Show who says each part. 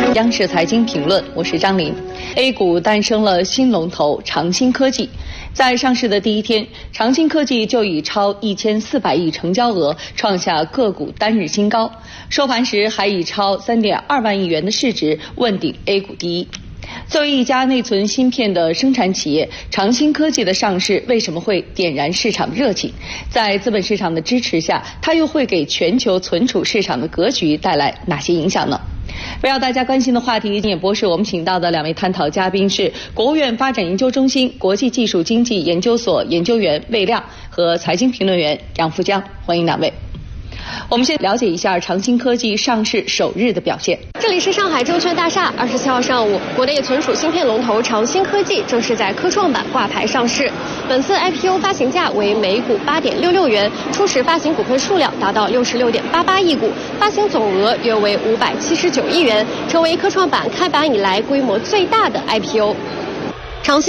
Speaker 1: 央视财经评论，我是张琳。A 股诞生了新龙头长兴科技，在上市的第一天，长兴科技就以超1400亿成交额创下个股单日新高，收盘时还以超3.2万亿元的市值问鼎 A 股第一。作为一家内存芯片的生产企业，长兴科技的上市为什么会点燃市场热情？在资本市场的支持下，它又会给全球存储市场的格局带来哪些影响呢？围绕大家关心的话题，演播室我们请到的两位探讨嘉宾是国务院发展研究中心国际技术经济研究所研究员魏亮和财经评论员杨富江，欢迎两位。我们先了解一下长兴科技上市首日的表现。
Speaker 2: 这里是上海证券大厦，27号上午，国内存储芯片龙头长兴科技正式在科创板挂牌上市。本次 IPO 发行价为每股8.66元，初始发行股份数量达到66.88亿股，发行总额约为579亿元，成为科创板开板以来规模最大的 IPO。长兴